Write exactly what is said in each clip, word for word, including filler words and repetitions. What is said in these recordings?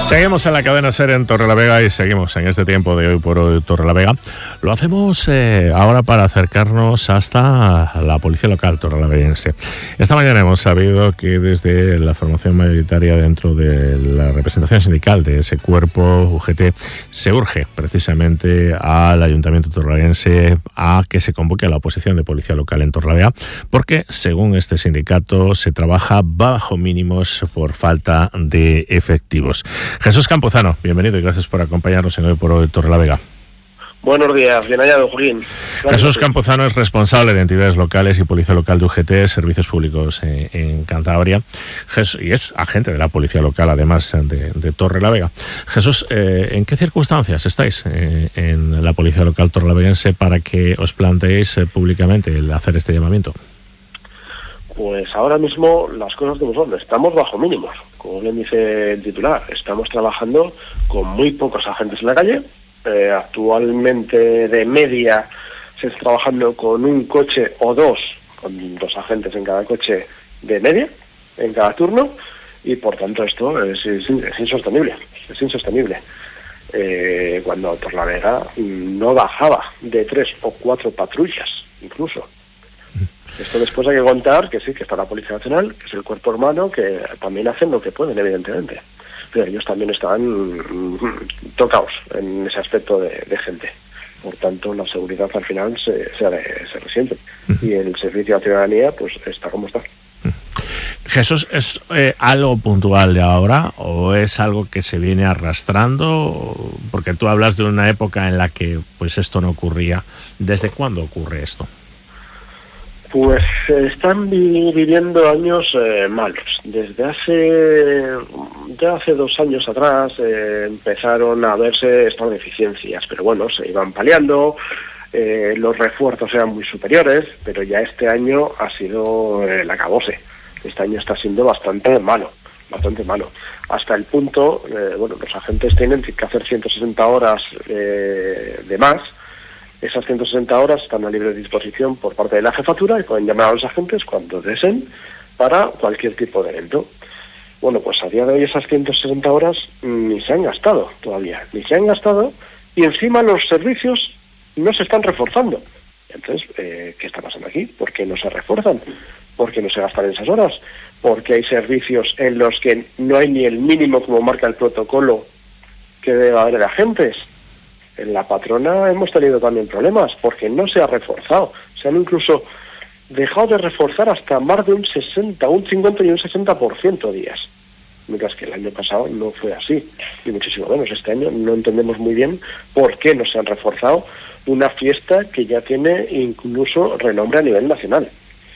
Seguimos en la cadena SER en Torrelavega y seguimos en este tiempo de Hoy por Hoy Torrelavega. Lo hacemos eh, ahora para acercarnos hasta la policía local torrelaveguense. Esta mañana hemos sabido que desde la formación mayoritaria dentro de la representación sindical de ese cuerpo U G T se urge precisamente al Ayuntamiento torrelaveguense a que se convoque a la oposición de policía local en Torrelavega, porque según este sindicato se trabaja bajo mínimos por falta de efectivos. Jesús Campuzano, bienvenido y gracias por acompañarnos en Hoy por Hoy Torrelavega. Buenos días, bien hallado, Jurín. Jesús Campuzano es responsable de entidades locales y policía local de U G T, servicios públicos en, en Cantabria, Jesús, y es agente de la policía local, además de, de Torrelavega. Jesús, eh, ¿en qué circunstancias estáis eh, en la policía local torrelaveguense para que os planteéis eh, públicamente el hacer este llamamiento? Pues ahora mismo las cosas como son, estamos bajo mínimos, como bien dice el titular, estamos trabajando con muy pocos agentes en la calle, eh, actualmente de media se está trabajando con un coche o dos, con dos agentes en cada coche de media, en cada turno, y por tanto esto es, es, es insostenible, es insostenible. Eh, cuando Torrelavega no bajaba de tres o cuatro patrullas, incluso. Esto después hay que contar que sí, que está la Policía Nacional, que es el cuerpo hermano, que también hacen lo que pueden, evidentemente. Pero ellos también están tocados en ese aspecto de, de gente. Por tanto, la seguridad al final se, se, se resiente. Y el servicio a la ciudadanía, pues está como está. Jesús, ¿es eh, algo puntual de ahora o es algo que se viene arrastrando? Porque tú hablas de una época en la que pues esto no ocurría. ¿Desde cuándo ocurre esto? Pues eh, están vi viviendo años eh, malos. Desde hace ya hace dos años atrás eh, empezaron a verse estas deficiencias, pero bueno, se iban paliando, eh, los refuerzos eran muy superiores, pero ya este año ha sido eh, el acabose. Este año está siendo bastante malo, bastante malo. Hasta el punto, eh, bueno, los agentes tienen que hacer ciento sesenta horas eh, de más. Esas ciento sesenta horas están a libre disposición por parte de la jefatura y pueden llamar a los agentes cuando deseen para cualquier tipo de evento. Bueno, pues a día de hoy esas ciento sesenta horas ni se han gastado todavía, ni se han gastado y encima los servicios no se están reforzando. Entonces, eh, ¿qué está pasando aquí? ¿Por qué no se refuerzan? ¿Por qué no se gastan esas horas? Porque hay servicios en los que no hay ni el mínimo como marca el protocolo que debe haber de agentes. En la patrona hemos tenido también problemas porque no se ha reforzado. Se han incluso dejado de reforzar hasta más de un sesenta, un cincuenta y un sesenta por ciento días. Mientras que el año pasado no fue así. Y muchísimo menos. Este año no entendemos muy bien por qué no se han reforzado una fiesta que ya tiene incluso renombre a nivel nacional.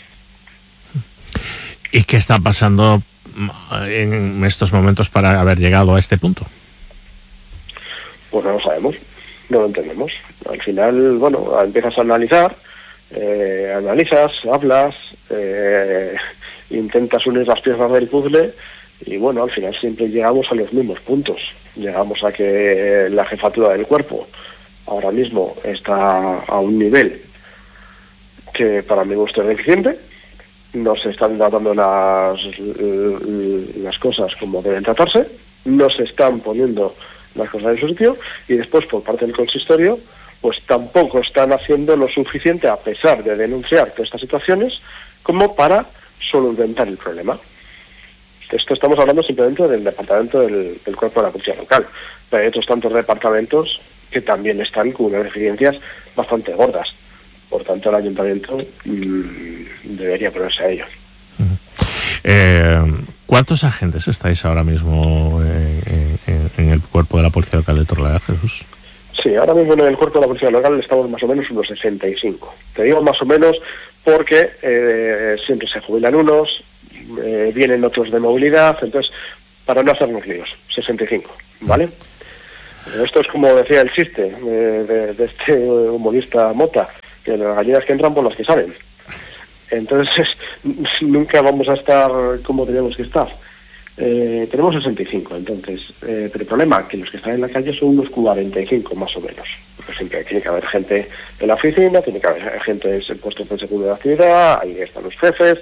¿Y qué está pasando en estos momentos para haber llegado a este punto? Pues no lo sabemos. No lo entendemos. Al final, bueno, empiezas a analizar, eh, analizas, hablas, eh, intentas unir las piezas del puzzle y bueno, al final siempre llegamos a los mismos puntos. Llegamos a que la jefatura del cuerpo ahora mismo está a un nivel que para mi gusto es deficiente. No se están tratando las, las cosas como deben tratarse, no se están poniendo las cosas en su sitio y después por parte del consistorio pues tampoco están haciendo lo suficiente a pesar de denunciar todas estas situaciones como para solventar el problema. Esto estamos hablando simplemente del departamento del, del cuerpo de la policía local, pero hay otros tantos departamentos que también están con unas deficiencias bastante gordas. Por tanto el ayuntamiento mmm, debería ponerse a ello. Uh-huh. Eh, ¿Cuántos agentes estáis ahora mismo en, en, en el cuerpo de la Policía Local de Torrelavega, Jesús? Sí, ahora mismo en el cuerpo de la Policía Local estamos más o menos unos sesenta y cinco. Te digo más o menos porque eh, siempre se jubilan unos, eh, vienen otros de movilidad, entonces, para no hacernos líos, sesenta y cinco, ¿vale? Uh-huh. Esto es como decía el chiste de, de, de este humorista Mota, que las gallinas que entran por las que salen. Entonces, nunca vamos a estar como tenemos que estar. Eh, tenemos sesenta y cinco, entonces, eh, pero el problema es que los que están en la calle son unos cuarenta y cinco más o menos. Porque siempre tiene que haber gente en la oficina, tiene que haber gente en puestos de seguridad de la ciudad, ahí están los jefes,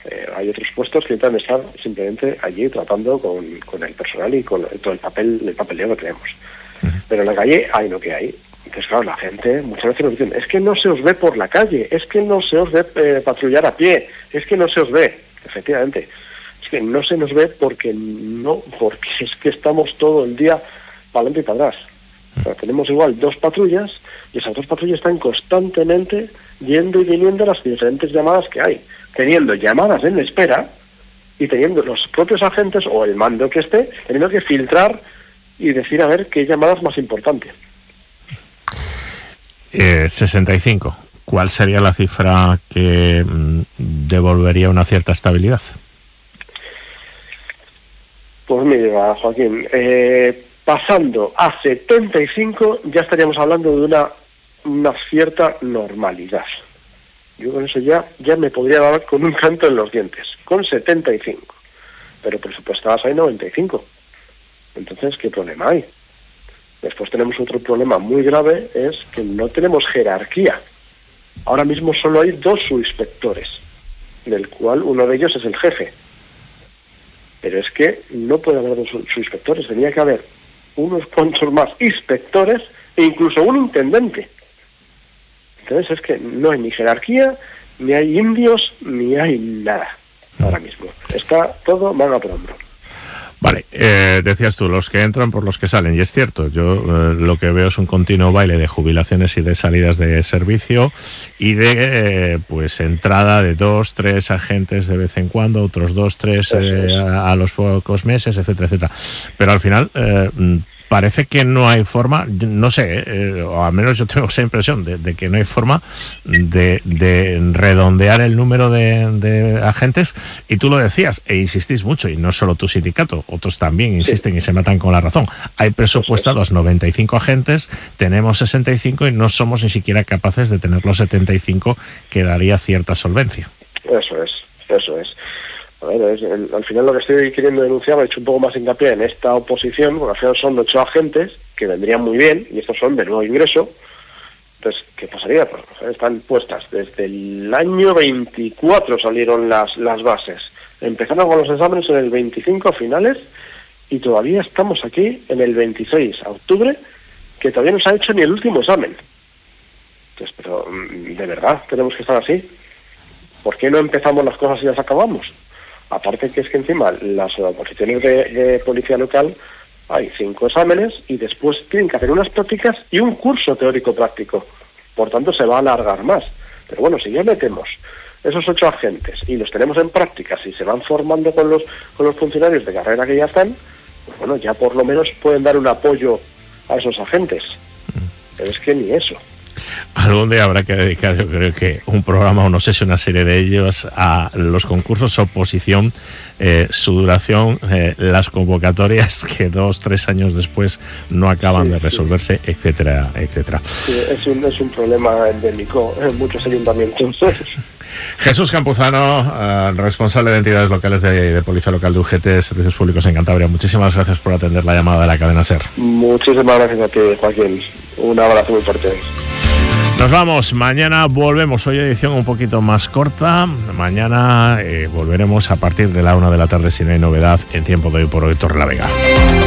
Eh, hay otros puestos que intentan estar simplemente allí tratando con, con el personal y con todo el papel, el papeleo que tenemos. Uh-huh. Pero en la calle hay lo que hay. Entonces, claro, la gente muchas veces nos dicen, es que no se os ve por la calle, es que no se os ve eh, patrullar a pie, es que no se os ve. Efectivamente, es que no se nos ve porque no, porque es que estamos todo el día para adelante y para atrás. O sea, tenemos igual dos patrullas y esas dos patrullas están constantemente yendo y viniendo las diferentes llamadas que hay, teniendo llamadas en espera y teniendo los propios agentes o el mando que esté, teniendo que filtrar y decir a ver qué llamada es más importante. Eh, sesenta y cinco. ¿Cuál sería la cifra que mm, devolvería una cierta estabilidad? Pues mira, Joaquín, eh, pasando a setenta y cinco ya estaríamos hablando de una, una cierta normalidad. Yo con eso ya, ya me podría dar con un canto en los dientes, con setenta y cinco. Pero presupuestadas hay noventa y cinco. Entonces, ¿qué problema hay? Después tenemos otro problema muy grave, es que no tenemos jerarquía. Ahora mismo solo hay dos subinspectores, del cual uno de ellos es el jefe. Pero es que no puede haber dos subinspectores, tenía que haber unos cuantos más inspectores e incluso un intendente. Entonces es que no hay ni jerarquía, ni hay indios, ni hay nada ahora mismo. Está todo manga por hombro. Vale, eh, decías tú, los que entran por los que salen, y es cierto, yo eh, lo que veo es un continuo baile de jubilaciones y de salidas de servicio y de eh, pues entrada de dos, tres agentes de vez en cuando, otros dos, tres eh, a, a los pocos meses, etcétera, etcétera. Pero al final eh, parece que no hay forma, no sé, eh, o al menos yo tengo esa impresión de, de que no hay forma de, de redondear el número de, de agentes, y tú lo decías e insistís mucho, y no solo tu sindicato, otros también insisten sí. y se matan con la razón. Hay presupuestados noventa y cinco agentes, tenemos sesenta y cinco y no somos ni siquiera capaces de tener los setenta y cinco, que daría cierta solvencia. Eso es, eso es. A ver, es, el, al final lo que estoy queriendo denunciar, he hecho un poco más hincapié en esta oposición, porque al final son ocho agentes que vendrían muy bien, y estos son de nuevo ingreso. Entonces, ¿qué pasaría? Pues están puestas desde el año veinticuatro, salieron las, las bases. Empezaron con los exámenes en el veinticinco a finales, y todavía estamos aquí en el veintiséis a octubre, que todavía no se ha hecho ni el último examen. Entonces, pero ¿de verdad tenemos que estar así? ¿Por qué no empezamos las cosas y las acabamos? Aparte que es que encima las oposiciones de, de policía local hay cinco exámenes y después tienen que hacer unas prácticas y un curso teórico práctico. Por tanto, se va a alargar más. Pero bueno, si ya metemos esos ocho agentes y los tenemos en prácticas y se van formando con los con los funcionarios de carrera que ya están, pues bueno, ya por lo menos pueden dar un apoyo a esos agentes. Pero es que ni eso. Algún día habrá que dedicar, yo creo que un programa o no sé si una serie de ellos a los concursos oposición, eh, su duración, eh, las convocatorias que dos, tres años después no acaban sí, de resolverse, sí. etcétera, etcétera. Sí, es un, es un problema endémico en muchos ayuntamientos. Jesús Campuzano, uh, responsable de entidades locales de, de Policía Local de U G T, Servicios Públicos en Cantabria. Muchísimas gracias por atender la llamada de la cadena SER. Muchísimas gracias a ti, Joaquín. Un abrazo muy fuerte. Nos vamos, mañana volvemos, hoy edición un poquito más corta, mañana eh, volveremos a partir de la una de la tarde si no hay novedad en Tiempo de Hoy por Hoy Torrelavega.